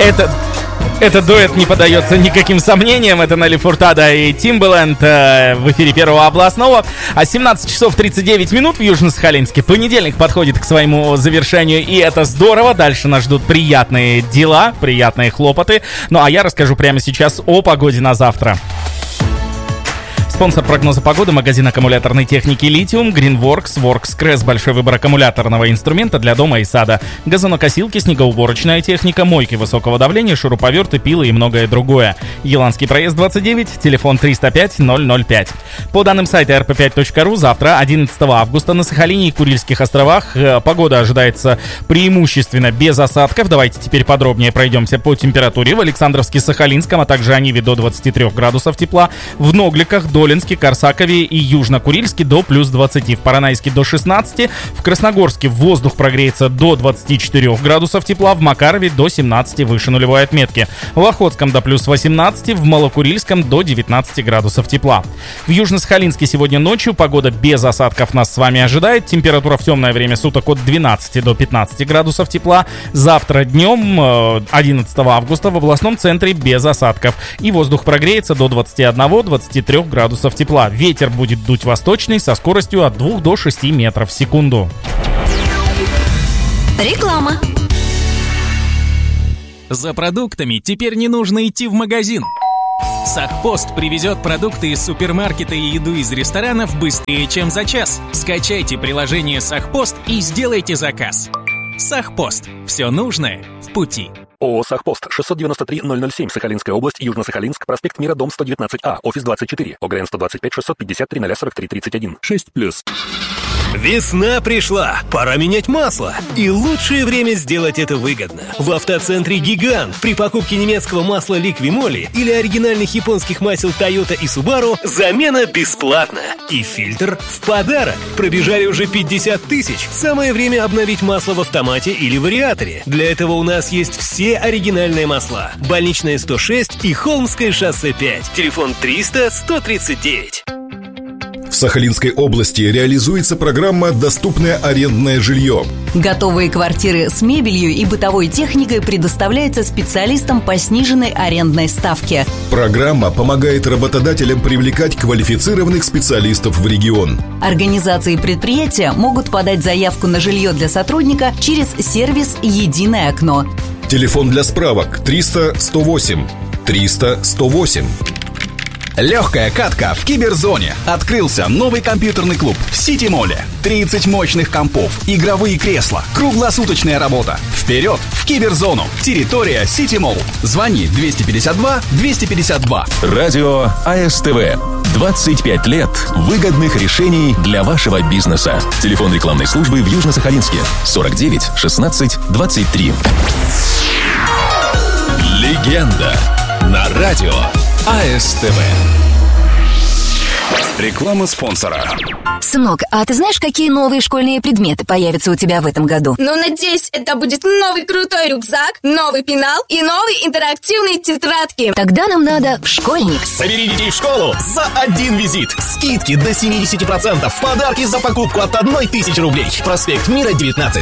Этот дуэт не поддается никаким сомнениям. Это Нелли Фуртадо и Timbaland в эфире Первого областного. А 17 часов 39 минут в Южно-Сахалинске. Понедельник подходит к своему завершению, и это здорово. Дальше нас ждут приятные дела, приятные хлопоты. Ну а я расскажу прямо сейчас о погоде на завтра. Спонсор прогноза погоды — магазин аккумуляторной техники «Литиум», Greenworks, WorksCrest, большой выбор аккумуляторного инструмента для дома и сада, газонокосилки, снегоуборочная техника, мойки высокого давления, шуруповерты, пилы и многое другое. Еланский проезд 29, телефон 305-005. По данным сайта rp5.ru, завтра, 11 августа, на Сахалине и Курильских островах погода ожидается преимущественно без осадков. Давайте теперь подробнее пройдемся по температуре. В Александровске-Сахалинском, а также Ониве до 23 градусов тепла, в Ногликах, Долинске, Корсакове и Южно-Курильске до плюс 20, в Поронайске до 16, в Красногорске воздух прогреется до 24 градусов тепла, в Макарове до 17 выше нулевой отметки, в Охотском до плюс 18, в Малокурильском до 19 градусов тепла. В Южно-Сахалинске сегодня ночью погода без осадков нас с вами ожидает, температура в темное время суток от 12 до 15 градусов тепла, завтра днем 11 августа в областном центре без осадков, и воздух прогреется до 21-23 градусов тепла. Ветер будет дуть восточный со скоростью от 2 до 6 метров в секунду. Реклама. За продуктами теперь не нужно идти в магазин. Сахпост привезет продукты из супермаркета и еду из ресторанов быстрее, чем за час. Скачайте приложение Сахпост и сделайте заказ. Сахпост. Все нужное в пути. ООО «Сахпост», 693-007, Сахалинская область, Южно-Сахалинск, проспект Мира, дом 119А, офис 24, ОГРН 125-650-0043-31, 6+. Весна пришла, пора менять масло. И лучшее время сделать это выгодно. В автоцентре «Гигант» при покупке немецкого масла «Ликвимоли» или оригинальных японских масел «Тойота» и «Субару» замена бесплатна. И фильтр в подарок. Пробежали уже 50 тысяч. Самое время обновить масло в автомате или вариаторе. Для этого у нас есть все оригинальные масла. Больничная 106 и Холмское шоссе 5. Телефон 300-139. В Сахалинской области реализуется программа «Доступное арендное жилье». Готовые квартиры с мебелью и бытовой техникой предоставляются специалистам по сниженной арендной ставке. Программа помогает работодателям привлекать квалифицированных специалистов в регион. Организации и предприятия могут подать заявку на жилье для сотрудника через сервис «Единое окно». Телефон для справок 300-108. 300-108. Легкая катка в Киберзоне. Открылся новый компьютерный клуб в Сити-моле. 30 мощных компов, игровые кресла, круглосуточная работа. Вперед в Киберзону. Территория Сити-молл. Звони 252-252. Радио АСТВ. 25 лет выгодных решений для вашего бизнеса. Телефон рекламной службы в Южно-Сахалинске 49 16 23. Легенда на радио АСТВ. Реклама спонсора. Сынок, а ты знаешь, какие новые школьные предметы появятся у тебя в этом году? Ну, надеюсь, это будет новый крутой рюкзак, новый пенал и новые интерактивные тетрадки. Тогда нам надо в школьник. Собери детей в школу за один визит. Скидки до 70%. Подарки за покупку от 1000 рублей. Проспект Мира, 19.